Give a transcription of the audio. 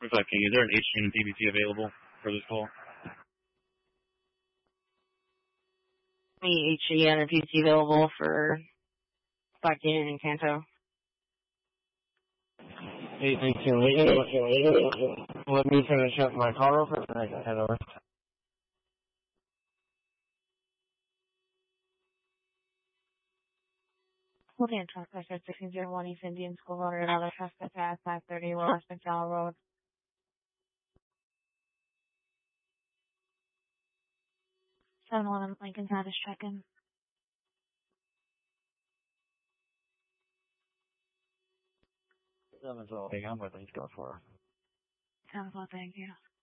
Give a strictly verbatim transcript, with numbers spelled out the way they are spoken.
twenty-five King, is there an H G and P B T available for this call? The H G and P B T available for Black Union and Kanto. Hey, thank you. Let me finish up my call real quick and I can head over. Looking at truck record sixteen oh one East Indian School Road and other traffic path five thirty West McDowell Road. seven eleven Lincoln Cottage check-in. seven twelve. Hey, I'm with Let's go for. ten o'clock, thank you.